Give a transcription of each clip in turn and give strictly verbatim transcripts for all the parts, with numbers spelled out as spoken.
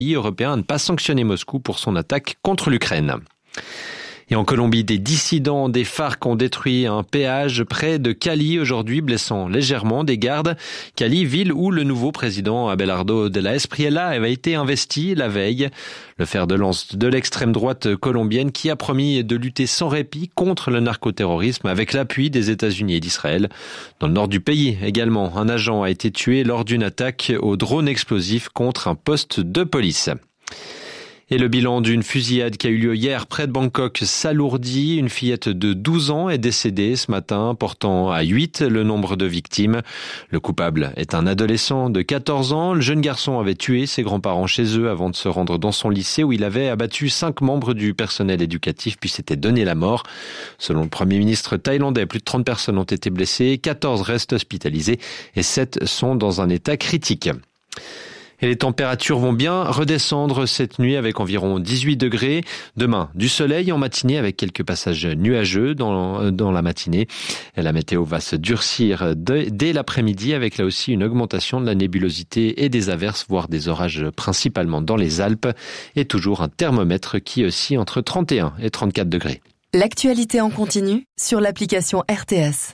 pays européens à ne pas sanctionner Moscou pour son attaque contre l'Ukraine. Et en Colombie, des dissidents des FARC ont détruit un péage près de Cali aujourd'hui, blessant légèrement des gardes. Cali, ville où le nouveau président Abelardo de la Espriella avait été investi la veille. Le fer de lance de l'extrême droite colombienne qui a promis de lutter sans répit contre le narcoterrorisme avec l'appui des États-Unis et d'Israël. Dans le nord du pays également, un agent a été tué lors d'une attaque au drone explosif contre un poste de police. Et le bilan d'une fusillade qui a eu lieu hier près de Bangkok s'alourdit. Une fillette de douze ans est décédée ce matin, portant à huit le nombre de victimes. Le coupable est un adolescent de quatorze ans. Le jeune garçon avait tué ses grands-parents chez eux avant de se rendre dans son lycée où il avait abattu cinq membres du personnel éducatif puis s'était donné la mort. Selon le Premier ministre thaïlandais, plus de trente personnes ont été blessées, quatorze restent hospitalisées et sept sont dans un état critique. Et les températures vont bien redescendre cette nuit avec environ dix-huit degrés. Demain, du soleil en matinée avec quelques passages nuageux dans, dans la matinée. Et la météo va se durcir de, dès l'après-midi avec là aussi une augmentation de la nébulosité et des averses, voire des orages principalement dans les Alpes. Et toujours un thermomètre qui oscille entre trente et un et trente-quatre degrés. L'actualité en continu sur l'application R T S.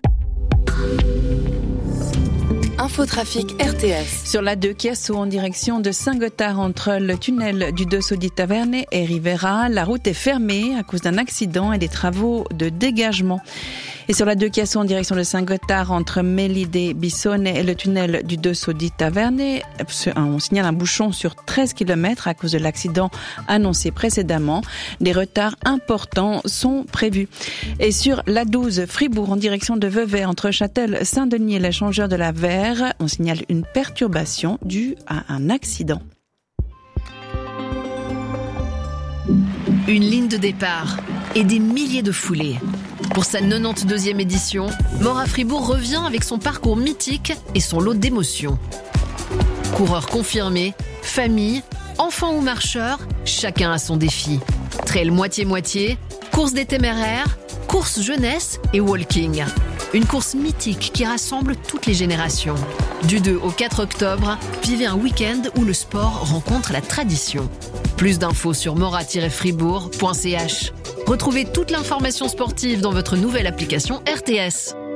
Infotrafic R T S. Sur la deux Chiasso en direction de Saint-Gothard entre le tunnel du Dosso di Taverne et Rivera, la route est fermée à cause d'un accident et des travaux de dégagement. Et sur la deux Chiasso en direction de Saint-Gothard entre Melide Bissone et le tunnel du Dosso di Taverne, on signale un bouchon sur treize kilomètres à cause de l'accident annoncé précédemment. Des retards importants sont prévus. Et sur la douze Fribourg en direction de Vevey entre Châtel, Saint-Denis et l'échangeur de la Verre, on signale une perturbation due à un accident. Une ligne de départ et des milliers de foulées. Pour sa quatre-vingt-douzième édition, Mora Fribourg revient avec son parcours mythique et son lot d'émotions. Coureurs confirmés, familles, enfants ou marcheurs, chacun a son défi. Trail moitié-moitié, course des téméraires, course jeunesse et walking. Une course mythique qui rassemble toutes les générations. Du deux au quatre octobre, vivez un week-end où le sport rencontre la tradition. Plus d'infos sur mora tiret fribourg point c h. Retrouvez toute l'information sportive dans votre nouvelle application R T S.